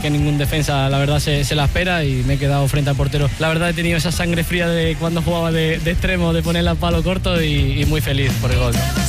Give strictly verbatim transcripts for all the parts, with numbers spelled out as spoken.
que ningún defensa, la verdad, se, se la espera, y me he quedado frente al portero. La verdad, he tenido esa sangre fría de cuando jugaba de, de extremo, de ponerla a palo corto, y, y muy feliz por el gol.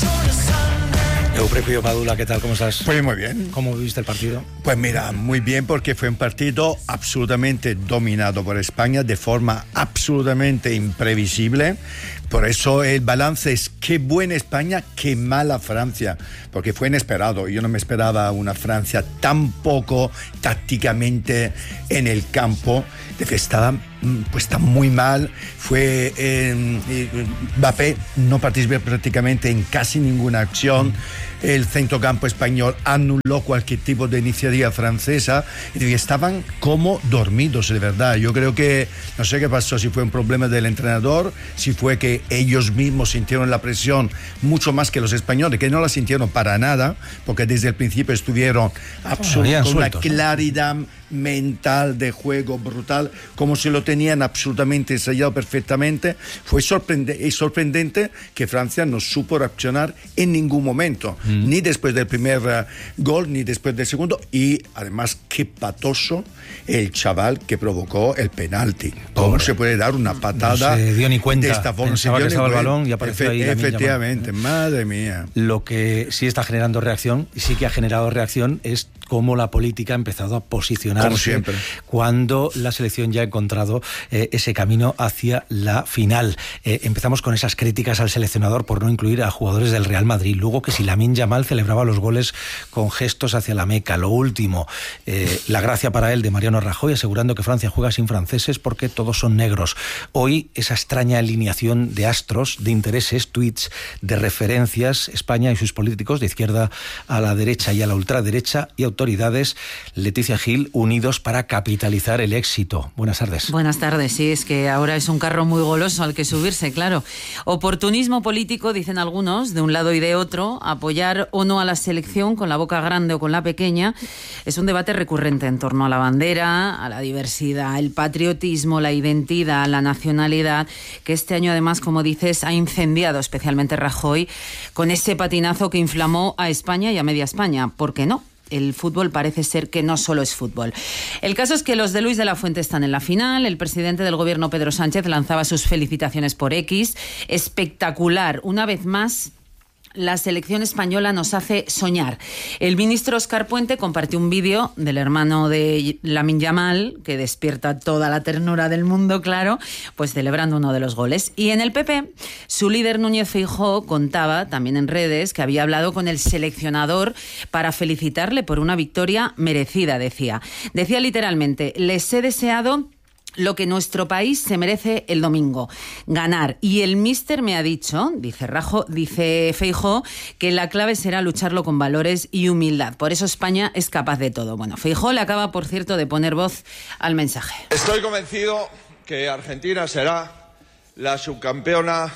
Eufrepio Padula, ¿qué tal? ¿Cómo estás? Pues muy bien. ¿Cómo viste el partido? Pues mira, muy bien, porque fue un partido absolutamente dominado por España de forma absolutamente imprevisible. Por eso el balance es qué buena España, qué mala Francia, porque fue inesperado. Yo no me esperaba una Francia tan poco tácticamente en el campo, de que estaba pues tan muy mal. Fue eh, Mbappé no participó prácticamente en casi ninguna acción. El centrocampo español anuló cualquier tipo de iniciativa francesa, y estaban como dormidos, de verdad. Yo creo que, no sé qué pasó, si fue un problema del entrenador, si fue que ellos mismos sintieron la presión mucho más que los españoles, que no la sintieron para nada, porque desde el principio estuvieron absolutamente con una claridad mental de juego brutal, como si lo tenían absolutamente ensayado perfectamente. Fue sorprendente, sorprendente que Francia no supo reaccionar en ningún momento, mm. ni después del primer uh, gol, ni después del segundo, y además qué patoso el chaval que provocó el penalti. ¿Cómo Pobre. se puede dar una patada? No se dio ni cuenta, de esta forma? Pensaba se dio que estaba el balón y apareció Efe, ahí. Efectivamente, madre mía. Lo que sí está generando reacción, y sí que ha generado reacción, es cómo la política ha empezado a posicionarse cuando la selección ya ha encontrado eh, ese camino hacia la final. Eh, empezamos con esas críticas al seleccionador por no incluir a jugadores del Real Madrid. Luego que si Lamine Yamal celebraba los goles con gestos hacia la Meca. Lo último, eh, la gracia para él de Mariano Rajoy asegurando que Francia juega sin franceses porque todos son negros. Hoy esa extraña alineación de astros, de intereses, tweets, de referencias, España y sus políticos de izquierda a la derecha y a la ultraderecha y autoridades. Leticia Gil, unidos para capitalizar el éxito. Buenas tardes. Buenas tardes, sí, es que ahora es un carro muy goloso al que subirse, claro. Oportunismo político, dicen algunos, de un lado y de otro, apoyar o no a la selección con la boca grande o con la pequeña, es un debate recurrente en torno a la bandera, a la diversidad, el patriotismo, la identidad, la nacionalidad, que este año además, como dices, ha incendiado especialmente Rajoy con ese patinazo que inflamó a España y a media España. ¿Por qué no? El fútbol parece ser que no solo es fútbol. El caso es que los de Luis de la Fuente están en la final. El presidente del gobierno, Pedro Sánchez, lanzaba sus felicitaciones por X. Espectacular. Una vez más, la selección española nos hace soñar. El ministro Óscar Puente compartió un vídeo del hermano de Lamine Yamal, que despierta toda la ternura del mundo, claro, pues celebrando uno de los goles. Y en el P P, su líder Núñez Feijóo contaba, también en redes, que había hablado con el seleccionador para felicitarle por una victoria merecida, decía. Decía literalmente: les he deseado lo que nuestro país se merece el domingo, ganar. Y el míster me ha dicho, dice Rajo, dice Feijóo, que la clave será lucharlo con valores y humildad. Por eso España es capaz de todo. Bueno, Feijóo le acaba, por cierto, de poner voz al mensaje. Estoy convencido que Argentina será la subcampeona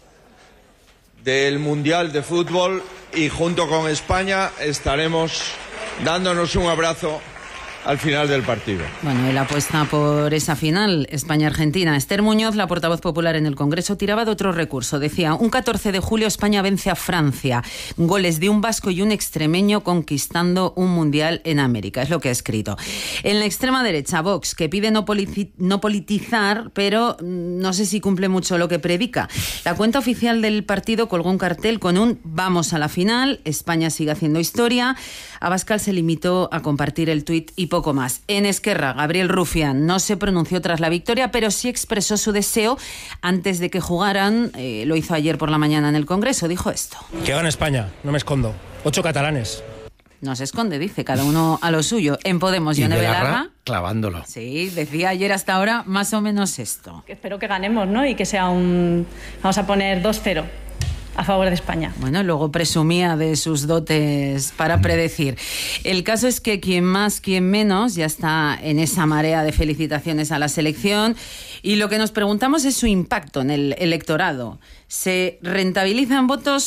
del Mundial de Fútbol y junto con España estaremos dándonos un abrazo al final del partido. Bueno, él apuesta por esa final, España-Argentina. Esther Muñoz, la portavoz popular en el Congreso, tiraba de otro recurso. Decía: un catorce de julio España vence a Francia. Goles de un vasco y un extremeño conquistando un mundial en América. Es lo que ha escrito. En la extrema derecha, Vox, que pide no, politi- no politizar, pero no sé si cumple mucho lo que predica. La cuenta oficial del partido colgó un cartel con un "vamos a la final, España sigue haciendo historia". Abascal se limitó a compartir el tuit y poco más. En Esquerra, Gabriel Rufián no se pronunció tras la victoria, pero sí expresó su deseo antes de que jugaran. Eh, lo hizo ayer por la mañana en el Congreso. Dijo esto: que gane España, no me escondo. Ocho catalanes. No se esconde, dice, cada uno a lo suyo. En Podemos, Yone Belarra, clavándolo. Sí, decía ayer hasta ahora más o menos esto. Que espero que ganemos, ¿no? Y que sea un... Vamos a poner dos cero. A favor de España. Bueno, luego presumía de sus dotes para predecir. El caso es que quien más, quien menos, ya está en esa marea de felicitaciones a la selección, y lo que nos preguntamos es su impacto en el electorado. ¿Se rentabilizan votos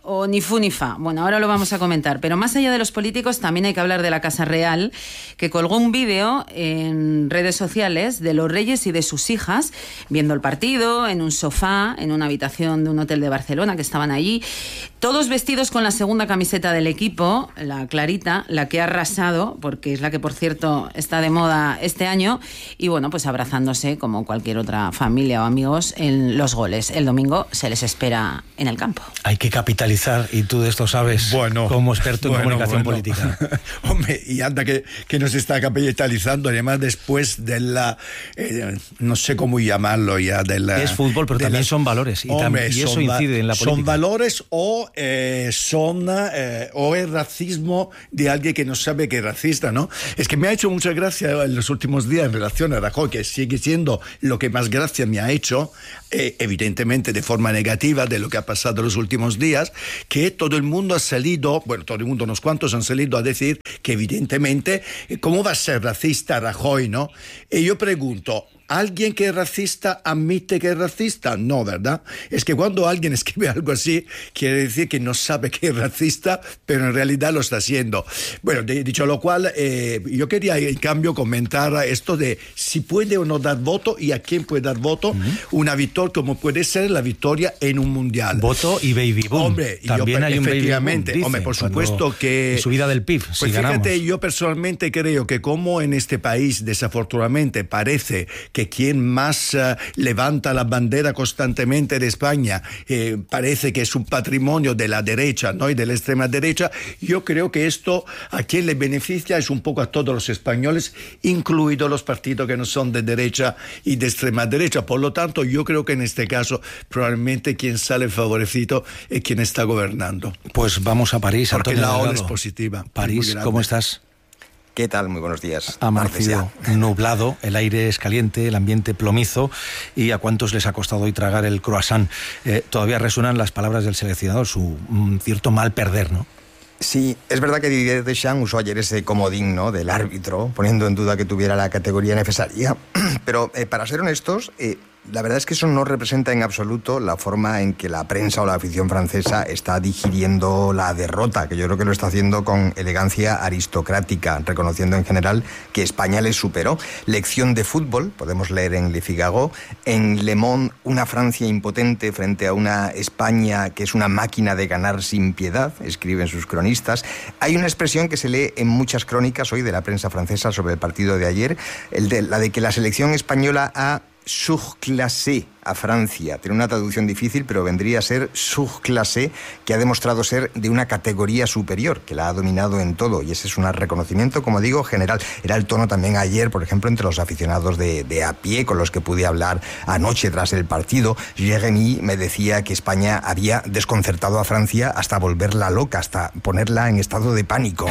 o ni fu ni fa. Bueno, ahora lo vamos a comentar. Pero más allá de los políticos, también hay que hablar de la Casa Real, que colgó un vídeo en redes sociales de los reyes y de sus hijas viendo el partido en un sofá, en una habitación de un hotel de Barcelona, que estaban allí, todos vestidos con la segunda camiseta del equipo, la clarita, la que ha arrasado, porque es la que, por cierto, está de moda este año, y bueno, pues abrazándose como cualquier otra familia o amigos en los goles. El domingo se les espera en el campo. Hay que capitalizar, y tú de esto sabes, bueno, como experto en bueno, comunicación bueno. política. Hombre, y anda que, que nos está capitalizando, además después de la, eh, no sé cómo llamarlo ya, de la... Es fútbol, pero también la, son valores, y, hombre, tam, y eso son, incide en la política. Son valores o eh, son eh, o el racismo de alguien que no sabe que es racista, ¿no? Es que me ha hecho mucha gracia en los últimos días en relación a Rajoy, que sigue siendo lo que más gracia me ha hecho, eh, evidentemente de forma negativa de lo que ha pasado los últimos días, que todo el mundo ha salido, bueno, todo el mundo, unos cuantos han salido a decir que evidentemente, ¿cómo va a ser racista Rajoy, no? Y yo pregunto, ¿alguien que es racista admite que es racista? No, ¿verdad? Es que cuando alguien escribe algo así, quiere decir que no sabe que es racista, pero en realidad lo está haciendo. Bueno, de, dicho lo cual, eh, yo quería en cambio comentar esto de si puede o no dar voto y a quién puede dar voto, uh-huh. una victoria como puede ser la victoria en un mundial. Voto y baby boom. Hombre, también yo, hay un baby boom, dice, hombre, por supuesto que... Subida del P I B, pues si fíjate, ganamos. Yo personalmente creo que como en este país, desafortunadamente, parece que quien más uh, levanta la bandera constantemente de España eh, parece que es un patrimonio de la derecha, ¿no? Y de la extrema derecha, yo creo que esto a quien le beneficia es un poco a todos los españoles, incluidos los partidos que no son de derecha y de extrema derecha. Por lo tanto, yo creo que en este caso probablemente quien sale favorecido es quien está gobernando. Pues vamos a París, porque Antonio la ola Delgado. es positiva. París, es ¿cómo estás? ¿Qué tal? Muy buenos días. Ha amanecido nublado, el aire es caliente, el ambiente plomizo, y a cuántos les ha costado hoy tragar el croissant. Eh, todavía resuenan las palabras del seleccionador, su un cierto mal perder, ¿no? Sí, es verdad que Didier Deschamps usó ayer ese comodín, ¿no?, del árbitro, poniendo en duda que tuviera la categoría necesaria. Pero, eh, para ser honestos, eh, la verdad es que eso no representa en absoluto la forma en que la prensa o la afición francesa está digiriendo la derrota, que yo creo que lo está haciendo con elegancia aristocrática, reconociendo en general que España les superó. Lección de fútbol, podemos leer en Le Figaro, en Le Monde, una Francia impotente frente a una España que es una máquina de ganar sin piedad, escriben sus cronistas. Hay una expresión que se lee en muchas crónicas hoy de la prensa francesa sobre el partido de ayer, el de, la de que la selección española ha surclassé a Francia. Tiene una traducción difícil, pero vendría a ser surclassé, que ha demostrado ser de una categoría superior, que la ha dominado en todo, y ese es un reconocimiento, como digo, general. Era el tono también ayer, por ejemplo, entre los aficionados de, de a pie, con los que pude hablar anoche tras el partido. Jérémy me decía que España había desconcertado a Francia hasta volverla loca, hasta ponerla en estado de pánico.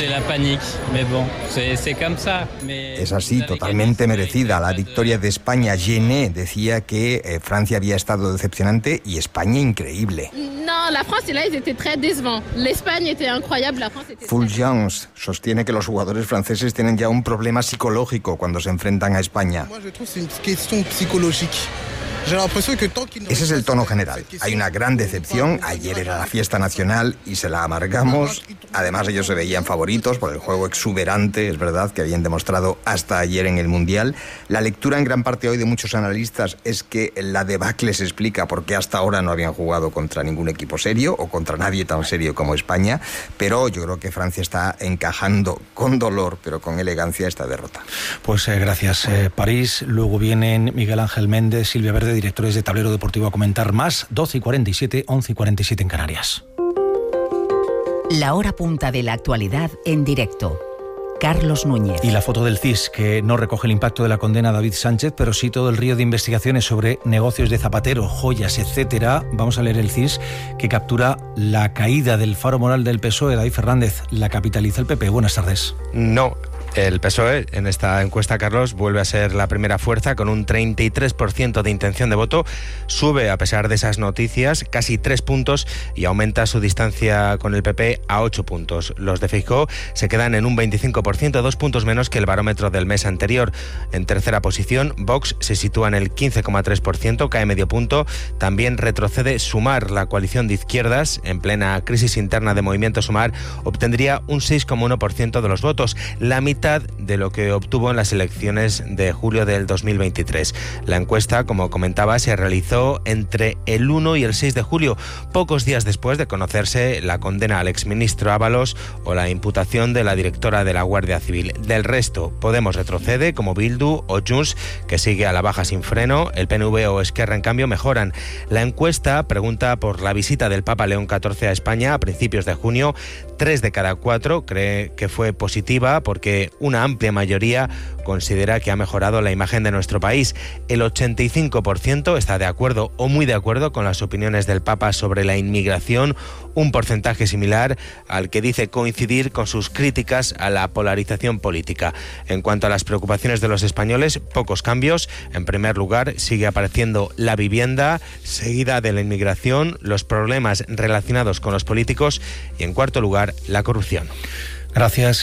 Es así, totalmente merecida la victoria de España. Gené decía que eh, Francia había estado decepcionante y España increíble. No, la France y là, ils étaient très décevants. L'Espagne était incroyable, la France était... Fulgence sostiene que los jugadores franceses tienen ya un problema psicológico cuando se enfrentan a España. Ese es el tono general. Hay una gran decepción. Ayer era la fiesta nacional y se la amargamos. Además, ellos se veían favoritos por el juego exuberante, es verdad, que habían demostrado hasta ayer en el Mundial. La lectura en gran parte hoy de muchos analistas es que la debacle se explica por qué hasta ahora no habían jugado contra ningún equipo serio o contra nadie tan serio como España, pero yo creo que Francia está encajando con dolor, pero con elegancia, esta derrota. Pues eh, gracias, eh, París. Luego vienen Miguel Ángel Méndez, Silvia Verde, directores de Tablero Deportivo, a comentar más. Doce y cuarenta y siete, once y cuarenta y siete en Canarias. La hora punta de la actualidad en directo. Carlos Núñez. Y la foto del C I S, que no recoge el impacto de la condena a David Sánchez, pero sí todo el río de investigaciones sobre negocios de Zapatero, joyas, etcétera. Vamos a leer el C I S, que captura la caída del faro moral del P S O E. David Fernández, ¿la capitaliza el P P? Buenas tardes. No. El P S O E en esta encuesta, Carlos, vuelve a ser la primera fuerza con un treinta y tres por ciento de intención de voto. Sube, a pesar de esas noticias, casi tres puntos y aumenta su distancia con el P P a ocho puntos. Los de Feijóo se quedan en un veinticinco por ciento, dos puntos menos que el barómetro del mes anterior. En tercera posición, Vox se sitúa en el quince coma tres por ciento, cae medio punto. También retrocede Sumar, la coalición de izquierdas, en plena crisis interna de Movimiento Sumar, obtendría un seis coma uno por ciento de los votos, la mitad de lo que obtuvo en las elecciones de julio del dos mil veintitrés. La encuesta, como comentaba, se realizó entre el uno y el seis de julio, pocos días después de conocerse la condena al exministro Ábalos o la imputación de la directora de la Guardia Civil. Del resto, Podemos retrocede, como Bildu o Junts, que sigue a la baja sin freno. El P N V o Esquerra, en cambio, mejoran. La encuesta pregunta por la visita del Papa León catorce a España a principios de junio. Tres de cada cuatro cree que fue positiva porque una amplia mayoría considera que ha mejorado la imagen de nuestro país. El ochenta y cinco por ciento está de acuerdo o muy de acuerdo con las opiniones del Papa sobre la inmigración, un porcentaje similar al que dice coincidir con sus críticas a la polarización política. En cuanto a las preocupaciones de los españoles, pocos cambios. En primer lugar, sigue apareciendo la vivienda, seguida de la inmigración, los problemas relacionados con los políticos y, en cuarto lugar, la corrupción. Gracias.